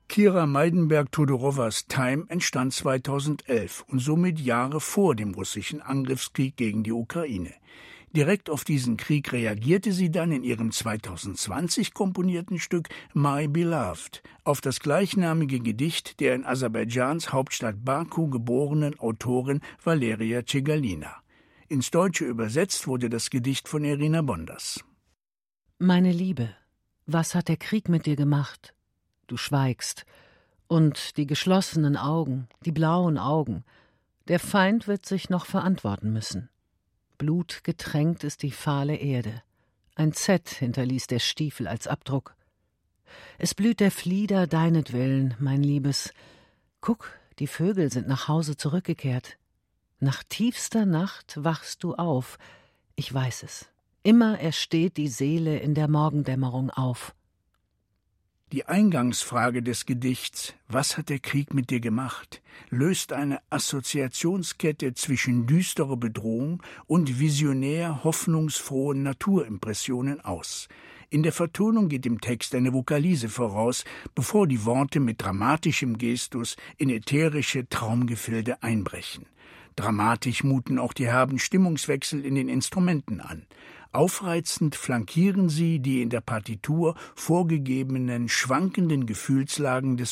Kira Meidenberg-Todorowas Time entstand 2011 und somit Jahre vor dem russischen Angriffskrieg gegen die Ukraine. Direkt auf diesen Krieg reagierte sie dann in ihrem 2020 komponierten Stück My Beloved auf das gleichnamige Gedicht der in Aserbaidschans Hauptstadt Baku geborenen Autorin Valeria Tsegalina. Ins Deutsche übersetzt wurde das Gedicht von Irina Bonders. Meine Liebe, was hat der Krieg mit dir gemacht? Du schweigst. Und die geschlossenen Augen, die blauen Augen. Der Feind wird sich noch verantworten müssen. Blutgetränkt ist die fahle Erde. Ein Z hinterließ der Stiefel als Abdruck. Es blüht der Flieder deinetwillen, mein Liebes. Guck, die Vögel sind nach Hause zurückgekehrt. Nach tiefster Nacht wachst du auf. Ich weiß es. Immer ersteht die Seele in der Morgendämmerung auf. Die Eingangsfrage des Gedichts »Was hat der Krieg mit dir gemacht?« löst eine Assoziationskette zwischen düsterer Bedrohung und visionär hoffnungsfrohen Naturimpressionen aus. In der Vertonung geht dem Text eine Vokalise voraus, bevor die Worte mit dramatischem Gestus in ätherische Traumgefilde einbrechen. Dramatisch muten auch die herben Stimmungswechsel in den Instrumenten an. Aufreizend flankieren sie die in der Partitur vorgegebenen schwankenden Gefühlslagen des